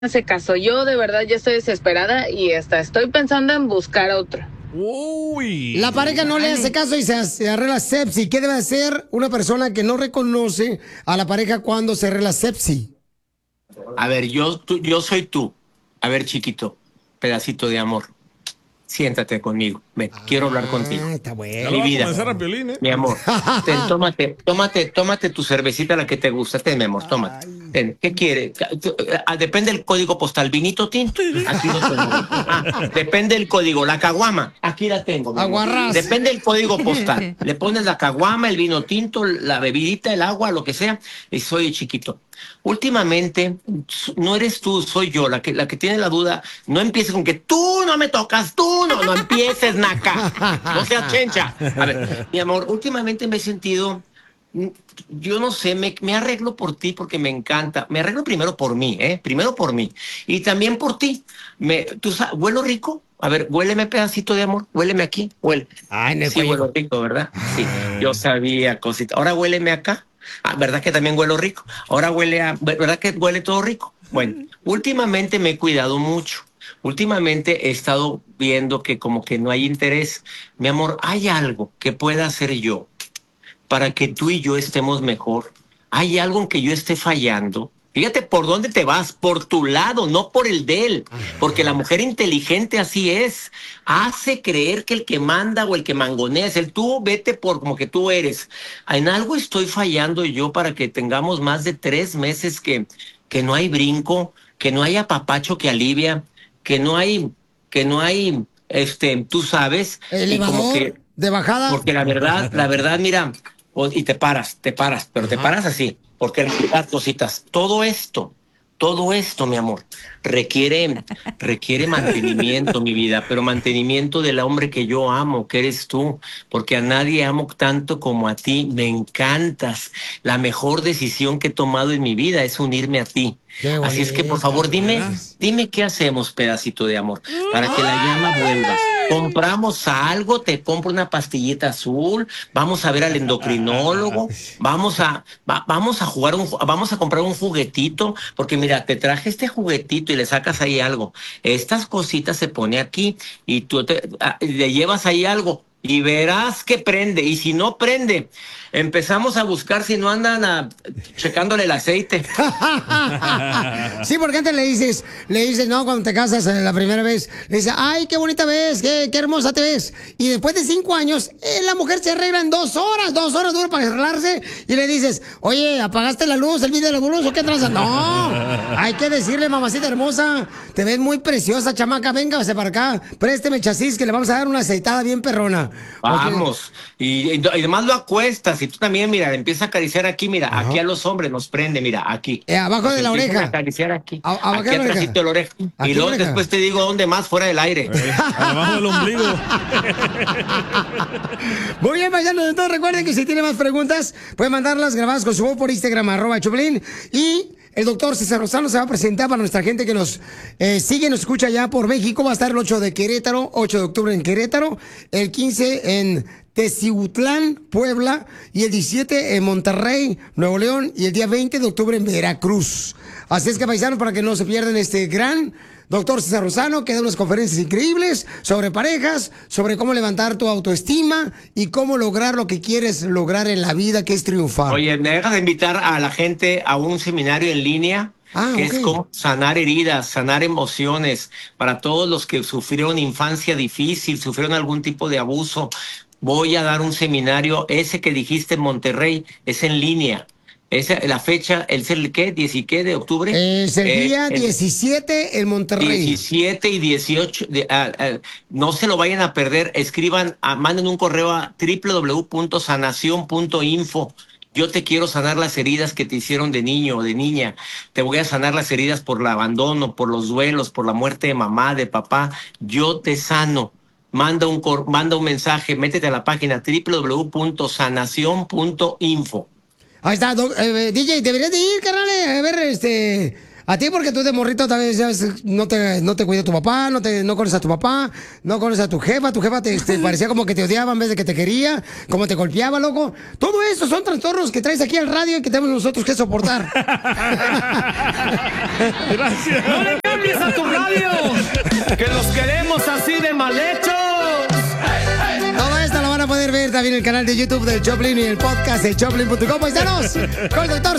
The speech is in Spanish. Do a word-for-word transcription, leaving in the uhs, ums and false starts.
hace caso. Yo de verdad ya estoy desesperada y hasta estoy pensando en buscar otro. Uy. La pareja no le hace caso y se, se arregla sepsi. ¿Qué debe hacer una persona que no reconoce a la pareja cuando se arregla sepsi? A ver, yo, tú, yo soy tú. A ver, chiquito, pedacito de amor. Siéntate conmigo. Ven, ah, quiero hablar contigo. Está bueno. Mi vida, a Piolín, ¿eh? mi amor. Ten, tómate, tómate, tómate tu cervecita, la que te gusta. Ten, mi amor, tómate. Ten, ¿qué quiere? Depende del código postal. ¿Vinito tinto? Aquí lo tengo. Ah, depende del código. La caguama. Aquí la tengo. Aguarrás. Depende del código postal. Le pones la caguama, el vino tinto, la bebidita, el agua, lo que sea. Y soy chiquito. Últimamente, no eres tú, soy yo la que, la que tiene la duda. No empieces con que tú no me tocas, tú no, no empieces, naca. No seas chencha. A ver, mi amor, últimamente me he sentido, yo no sé, me, me arreglo por ti porque me encanta. Me arreglo primero por mí, ¿eh? Primero por mí. Y también por ti. Me, ¿tú sabes, huelo rico? A ver, huéleme pedacito de amor, huéleme aquí, huele. Ay, no, sí, huelo rico, ¿verdad? Sí, yo sabía, cosita. Ahora huéleme acá. Ah, ¿verdad que también huelo rico? Ahora huele a... ¿Verdad que huele todo rico? Bueno, últimamente me he cuidado mucho. Últimamente he estado viendo que como que no hay interés. Mi amor, ¿hay algo que pueda hacer yo para que tú y yo estemos mejor? ¿Hay algo en que yo esté fallando? Fíjate por dónde te vas, por tu lado, no por el de él. Porque la mujer inteligente así es. Hace creer que el que manda o el que mangonea es el tú, vete por como que tú eres. En algo estoy fallando yo para que tengamos más de tres meses que, que no hay brinco, que no hay apapacho que alivia, que no hay, que no hay, este, tú sabes. Elevador, y como que, de bajada. Porque la verdad, la verdad, mira, y te paras, te paras, pero Ajá. te paras así. Porque las cositas, todo esto, todo esto, mi amor, requiere, requiere mantenimiento, mi vida, pero mantenimiento del hombre que yo amo, que eres tú, porque a nadie amo tanto como a ti, me encantas. La mejor decisión que he tomado en mi vida es unirme a ti. Así es que, por favor, dime, dime qué hacemos, pedacito de amor, para que la llama vuelva. Compramos algo, te compro una pastillita azul, vamos a ver al endocrinólogo, vamos a, va, vamos a jugar, un, vamos a comprar un juguetito, porque mira, te traje este juguetito y le sacas ahí algo. Estas cositas se pone aquí y tú te, a, le llevas ahí algo. Y verás que prende, y si no prende, empezamos a buscar si no andan a, checándole el aceite. Sí, porque antes le dices, le dices, no, cuando te casas la primera vez, le dices, ay, qué bonita ves, qué, qué hermosa te ves. Y después de cinco años, eh, la mujer se arregla en dos horas, dos horas dura para arreglarse, y le dices, oye, ¿apagaste la luz, el video de la luz o qué tranza? No, hay que decirle, mamacita hermosa, te ves muy preciosa, chamaca, véngase para acá, présteme el chasis que le vamos a dar una aceitada bien perrona. Vamos, y, y, y además lo acuestas y tú también, mira, le empiezas a acariciar aquí, mira, Ajá. aquí a los hombres nos prende, mira, aquí. Eh, abajo de la oreja. A acariciar aquí, a, a aquí atrásito de la oreja. Aquí y luego oreja. después te digo dónde más, fuera del aire. Eh, abajo del ombligo. Muy bien, paisanos, entonces recuerden que si tienen más preguntas, pueden mandarlas grabadas con su voz por Instagram, arroba Choplin, y el doctor César Lozano se va a presentar para nuestra gente que nos eh, sigue, nos escucha ya por México. Va a estar el ocho de Querétaro, ocho de octubre en Querétaro, el quince en Teciutlán, Puebla, y el diecisiete en Monterrey, Nuevo León, y el día veinte de octubre en Veracruz. Así es que, paisanos, para que no se pierdan este gran doctor César Lozano, que da unas conferencias increíbles sobre parejas, sobre cómo levantar tu autoestima y cómo lograr lo que quieres lograr en la vida, que es triunfar. Oye, ¿me dejas de invitar a la gente a un seminario en línea? Ah, que okay. es cómo sanar heridas, sanar emociones, para todos los que sufrieron infancia difícil, sufrieron algún tipo de abuso. Voy a dar un seminario, ese que dijiste en Monterrey, es en línea. Esa, la fecha, ¿es el qué? ¿diez y qué de octubre? Es el eh, día el diecisiete en Monterrey. diecisiete y dieciocho. De, uh, uh, no se lo vayan a perder. Escriban, uh, manden un correo a doble u doble u doble u punto sanación punto info. Yo te quiero sanar las heridas que te hicieron de niño o de niña. Te voy a sanar las heridas por el abandono, por los duelos, por la muerte de mamá, de papá. Yo te sano. Manda un, cor manda un mensaje, métete a la página doble u doble u doble u punto sanación punto info. Ahí está, eh, D J, deberías de ir, carnal, a ver, este, A ti porque tú de morrito tal vez ya ves, no te, no te cuida tu papá, no te, no conoces a tu papá, no conoces a tu jefa, tu jefa te, te parecía como que te odiaba en vez de que te quería, como te golpeaba, loco. Todo eso son trastornos que traes aquí al radio y que tenemos nosotros que soportar. Gracias. ¡No le cambies a tu radio! ¡Que los queremos así de mal hechos! Todo esto lo van a poder ver también en el canal de YouTube del Choplin y el podcast de Choplin punto com. Paisanos, con el doctor